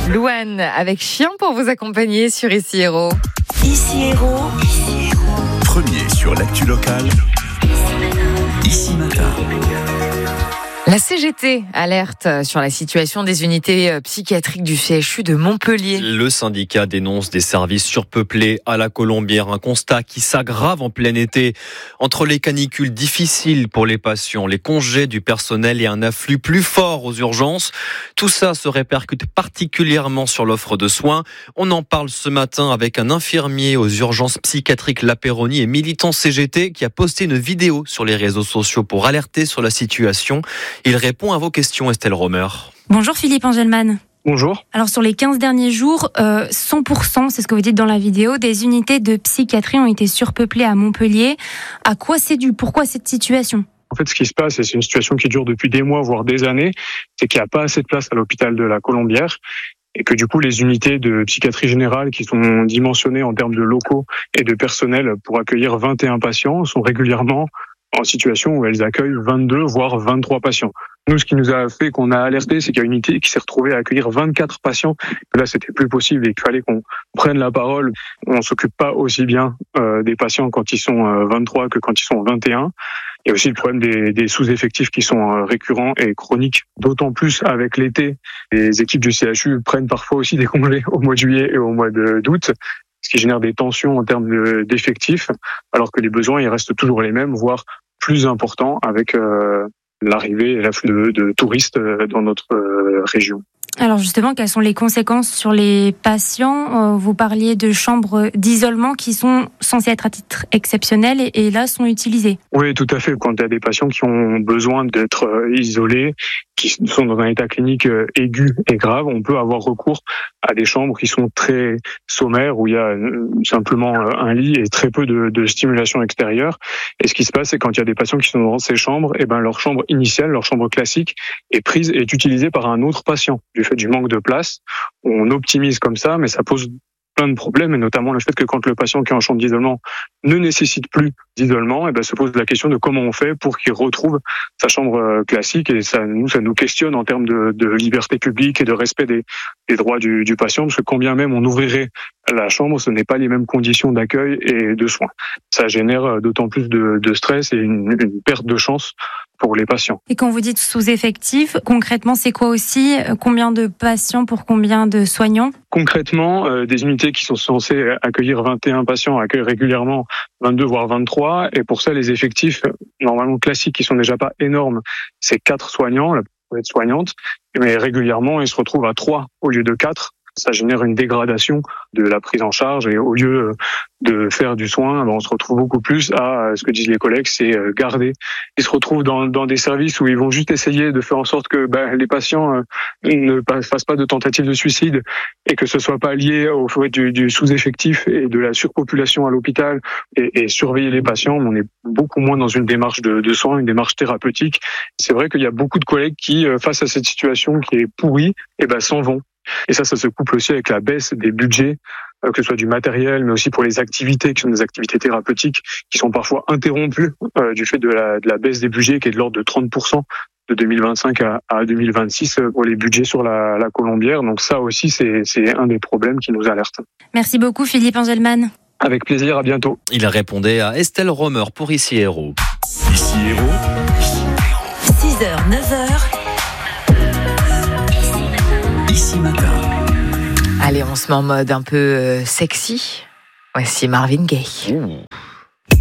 Louane avec Chien pour vous accompagner sur Ici Héros. Ici Héros. Premier sur l'actu locale. Ici Matin. La CGT alerte sur la situation des unités psychiatriques du CHU de Montpellier. Le syndicat dénonce des services surpeuplés à la Colombière, un constat qui s'aggrave en plein été. Entre les canicules difficiles pour les patients, les congés du personnel et un afflux plus fort aux urgences, tout ça se répercute particulièrement sur l'offre de soins. On en parle ce matin avec un infirmier aux urgences psychiatriques La Péronie et militant CGT qui a posté une vidéo sur les réseaux sociaux pour alerter sur la situation. Il répond à vos questions, Estelle Romer. Bonjour Philippe Angelman. Bonjour. Alors sur les 15 derniers jours, 100%, c'est ce que vous dites dans la vidéo, des unités de psychiatrie ont été surpeuplées à Montpellier. À quoi c'est dû ? Pourquoi cette situation ? En fait, ce qui se passe, et c'est une situation qui dure depuis des mois, voire des années, c'est qu'il n'y a pas assez de place à l'hôpital de la Colombière et que du coup, les unités de psychiatrie générale qui sont dimensionnées en termes de locaux et de personnel pour accueillir 21 patients sont régulièrement en situation où elles accueillent 22 voire 23 patients. Nous, ce qui nous a fait qu'on a alerté, c'est qu'il y a une unité qui s'est retrouvée à accueillir 24 patients. Là, c'était plus possible et qu'il fallait qu'on prenne la parole. On s'occupe pas aussi bien des patients quand ils sont 23 que quand ils sont 21. Il y a aussi le problème des sous-effectifs qui sont récurrents et chroniques, d'autant plus avec l'été. Les équipes du CHU prennent parfois aussi des congés au mois de juillet et au mois d'août, ce qui génère des tensions en termes d'effectifs, alors que les besoins ils restent toujours les mêmes, voire plus importants avec l'arrivée et l'afflux de touristes dans notre région. Alors justement, quelles sont les conséquences sur les patients ? Vous parliez de chambres d'isolement qui sont censées être à titre exceptionnel et là sont utilisées. Oui, tout à fait. Quand il y a des patients qui ont besoin d'être isolés, qui sont dans un état clinique aigu et grave, on peut avoir recours à des chambres qui sont très sommaires, où il y a simplement un lit et très peu de stimulation extérieure. Et ce qui se passe, c'est quand il y a des patients qui sont dans ces chambres, et ben leur chambre initiale, leur chambre classique, est utilisée par un autre patient. Du fait du manque de place, on optimise comme ça, mais ça pose plein de problèmes, et notamment le fait que quand le patient qui est en chambre d'isolement ne nécessite plus d'isolement, et ben se pose la question de comment on fait pour qu'il retrouve sa chambre classique, et ça nous questionne en termes de liberté publique et de respect des droits du patient, parce que quand bien même on ouvrirait la chambre, ce n'est pas les mêmes conditions d'accueil et de soins. Ça génère d'autant plus de stress et une perte de chance pour les patients. Et quand vous dites sous-effectif, concrètement, c'est quoi aussi ? Combien de patients pour combien de soignants ? Concrètement, des unités qui sont censées accueillir 21 patients accueillent régulièrement 22 voire 23. Et pour ça, les effectifs, normalement classiques, qui sont déjà pas énormes, c'est 4 soignants, la soignante, mais régulièrement, ils se retrouvent à 3 au lieu de 4. Ça génère une dégradation de la prise en charge et au lieu de faire du soin, on se retrouve beaucoup plus à ce que disent les collègues, c'est garder. Ils se retrouvent dans des services où ils vont juste essayer de faire en sorte que les patients ne fassent pas de tentative de suicide et que ce soit pas lié au fait du sous-effectif et de la surpopulation à l'hôpital et surveiller les patients. On est beaucoup moins dans une démarche de soins, une démarche thérapeutique. C'est vrai qu'il y a beaucoup de collègues qui, face à cette situation qui est pourrie, s'en vont. Et ça se couple aussi avec la baisse des budgets, que ce soit du matériel, mais aussi pour les activités qui sont des activités thérapeutiques, qui sont parfois interrompues du fait de la baisse des budgets qui est de l'ordre de 30% de 2025 à 2026 pour les budgets sur la Colombière. Donc ça aussi, c'est un des problèmes qui nous alerte. Merci beaucoup Philippe Angelman. Avec plaisir, à bientôt. Il répondait à Estelle Romer pour Ici Héros. Ici Héros. 6h, 9h. Ici Matin. Allez, on se met en mode un peu sexy. Voici Marvin Gaye. Ouh.